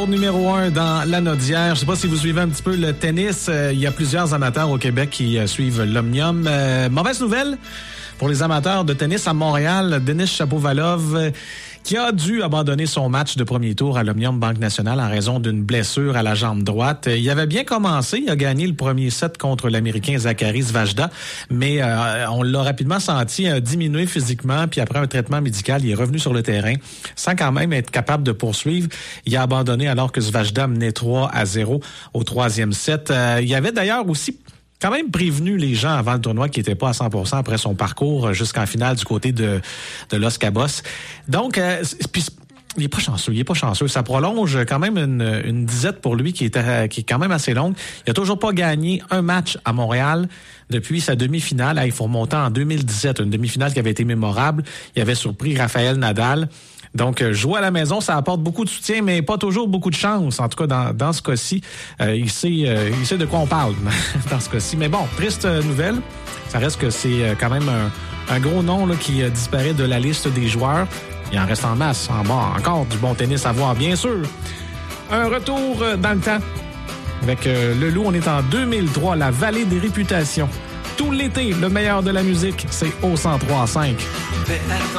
Numéro 1 dans la Naudière. Je ne sais pas si vous suivez un petit peu le tennis. Il y a plusieurs amateurs au Québec qui suivent l'Omnium. Mauvaise nouvelle pour les amateurs de tennis à Montréal. Denis Shapovalov qui a dû abandonner son match de premier tour à l'Omnium Banque Nationale en raison d'une blessure à la jambe droite. Il avait bien commencé. Il a gagné le premier set contre l'Américain Zachary Svajda, mais on l'a rapidement senti diminuer physiquement. Puis après un traitement médical, il est revenu sur le terrain sans quand même être capable de poursuivre. Il a abandonné alors que Svajda menait 3-0 au troisième set. Il y avait d'ailleurs aussi quand même prévenu les gens avant le tournoi qui n'étaient pas à 100% après son parcours jusqu'en finale du côté de Los Cabos. Donc, puis il est pas chanceux. Ça prolonge quand même une disette pour lui qui est quand même assez longue. Il a toujours pas gagné un match à Montréal depuis sa demi-finale. Il faut remonter en 2017, une demi-finale qui avait été mémorable. Il avait surpris Rafael Nadal. Donc, jouer à la maison, ça apporte beaucoup de soutien, mais pas toujours beaucoup de chance. En tout cas, dans ce cas-ci, il sait de quoi on parle dans ce cas-ci. Mais bon, triste nouvelle. Ça reste que c'est quand même un gros nom là, qui disparaît de la liste des joueurs. Il en reste en masse, en bas. Encore du bon tennis à voir, bien sûr. Un retour dans le temps. Avec le Loup, on est en 2003, la vallée des réputations. Tout l'été, le meilleur de la musique, c'est au 103.5.